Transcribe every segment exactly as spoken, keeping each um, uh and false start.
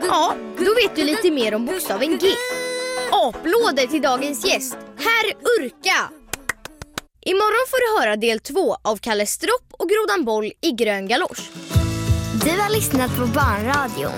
Ja, då vet du lite mer om bokstaven G. Applåder till dagens gäst, herr Urka. Imorgon får du höra del två av Kalle Stropp och Grodan Boll i grön galosch. Du har lyssnat på Barnradion.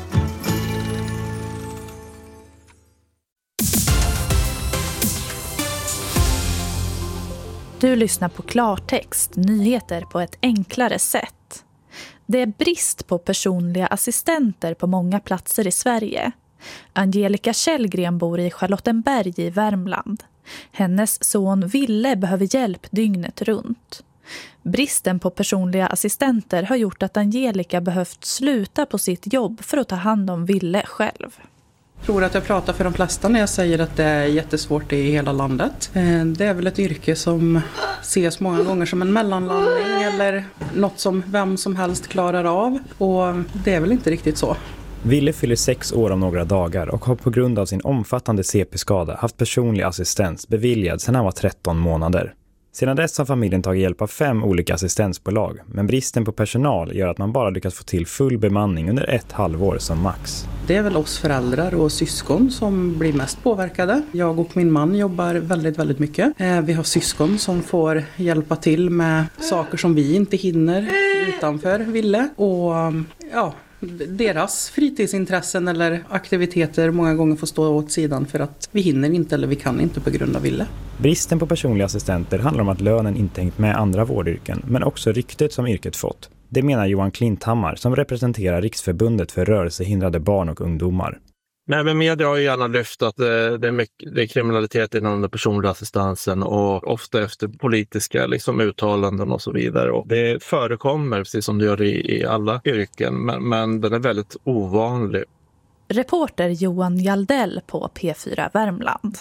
Du lyssnar på Klartext, nyheter på ett enklare sätt. Det är brist på personliga assistenter på många platser i Sverige. Angelica Källgren bor i Charlottenberg i Värmland. Hennes son Ville behöver hjälp dygnet runt. Bristen på personliga assistenter har gjort att Angelica behövt sluta på sitt jobb för att ta hand om Ville själv. Jag tror att jag pratar för de flesta när jag säger att det är jättesvårt i hela landet. Det är väl ett yrke som ses många gånger som en mellanlandning eller något som vem som helst klarar av. Och det är väl inte riktigt så. Ville fyller sex år om några dagar och har på grund av sin omfattande C P-skada haft personlig assistens beviljad sedan han var tretton månader. Sedan dess har familjen tagit hjälp av fem olika assistensbolag, men bristen på personal gör att man bara lyckas få till full bemanning under ett halvår som max. Det är väl oss föräldrar och syskon som blir mest påverkade. Jag och min man jobbar väldigt, väldigt mycket. Vi har syskon som får hjälpa till med saker som vi inte hinner utanför Ville. Och ja, deras fritidsintressen eller aktiviteter många gånger får stå åt sidan för att vi hinner inte eller vi kan inte på grund av Ville. Bristen på personliga assistenter handlar om att lönen inte hängt med andra vårdyrken, men också ryktet som yrket fått. Det menar Johan Klinthammar som representerar Riksförbundet för rörelsehindrade barn och ungdomar. Men, men media har ju gärna lyft att det, det, är mycket, det är kriminalitet inom den personliga assistansen och ofta efter politiska liksom, uttalanden och så vidare. Och det förekommer precis som det gör i, i alla yrken, men, men den är väldigt ovanlig. Reporter Johan Jaldell på P fyra Värmland.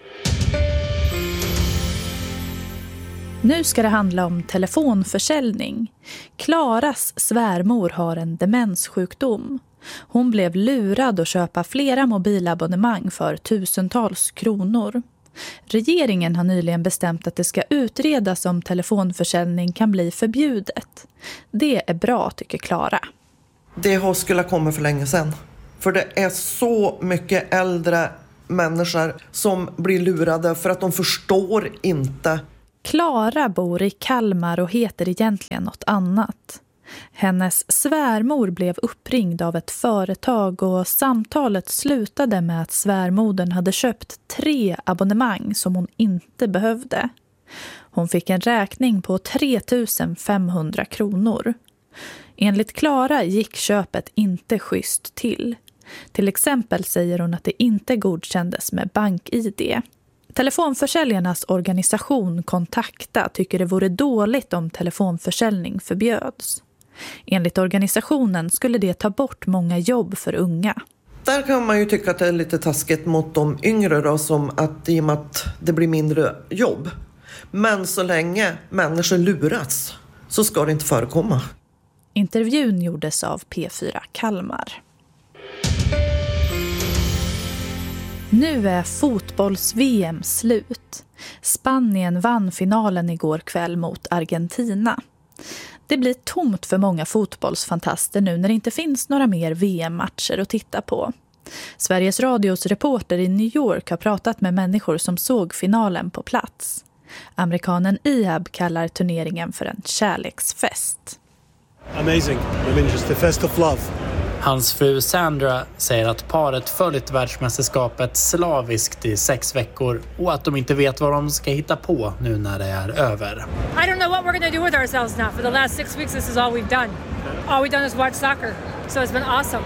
Nu ska det handla om telefonförsäljning. Klaras svärmor har en demenssjukdom. Hon blev lurad att köpa flera mobilabonnemang för tusentals kronor. Regeringen har nyligen bestämt att det ska utredas om telefonförsäljning kan bli förbjudet. Det är bra, tycker Klara. Det har skulle komma för länge sedan. För det är så mycket äldre människor som blir lurade för att de förstår inte. Klara bor i Kalmar och heter egentligen något annat. Hennes svärmor blev uppringd av ett företag och samtalet slutade med att svärmodern hade köpt tre abonnemang som hon inte behövde. Hon fick en räkning på tre tusen femhundra kronor. Enligt Klara gick köpet inte schysst till. Till exempel säger hon att det inte godkändes med bank-I D. Telefonförsäljarnas organisation Kontakta tycker det vore dåligt om telefonförsäljning förbjöds. Enligt organisationen skulle det ta bort många jobb för unga. Där kan man ju tycka att det är lite taskigt mot de yngre då, som att i och med att det blir mindre jobb. Men så länge människor luras så ska det inte förekomma. Intervjun gjordes av P fyra Kalmar. Nu är fotbolls-V M slut. Spanien vann finalen igår kväll mot Argentina. Det blir tomt för många fotbollsfantaster nu när det inte finns några mer V M-matcher att titta på. Sveriges Radios reporter i New York har pratat med människor som såg finalen på plats. Amerikanen Ihab kallar turneringen för en kärleksfest. Amazing. I mean, just the fest of love. Hans fru Sandra säger att paret följt världsmästerskapet slaviskt i sex veckor och att de inte vet vad de ska hitta på nu när det är över. I don't know what we're going to do with ourselves now. For the last six weeks this is all we've done. All we've done is watch soccer. So it's been awesome.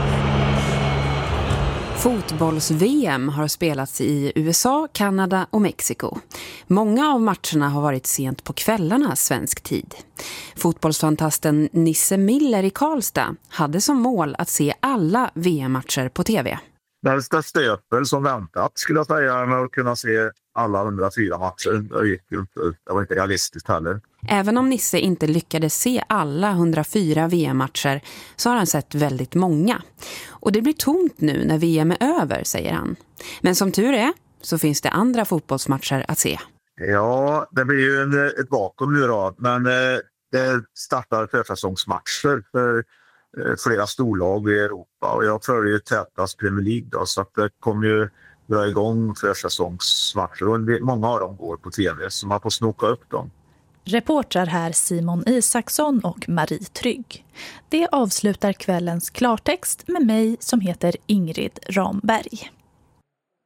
Fotbolls-V M har spelats i U S A, Kanada och Mexiko. Många av matcherna har varit sent på kvällarna svensk tid. Fotbollsfantasten Nisse Miller i Karlstad hade som mål att se alla V M-matcher på tv. Nästa stöpel som väntat skulle jag säga, med att kunna se alla hundrafyra matcher. Det gick ju inte, det var inte realistiskt heller. Även om Nisse inte lyckades se alla hundrafyra V M-matcher så har han sett väldigt många. Och det blir tomt nu när V M är över, säger han. Men som tur är så finns det andra fotbollsmatcher att se. Ja, det blir ju en, ett vakuum nu då. Men eh, det startar försäsongsmatcher för flera storlag i Europa. Och jag följer ju tätast Premier League då, så att det kommer ju dra igång försäsongsmatcher. Och många av dem går på tv, så man får snoka upp dem. Reportrar här Simon Isaksson och Marie Trygg. Det avslutar kvällens klartext med mig som heter Ingrid Ramberg.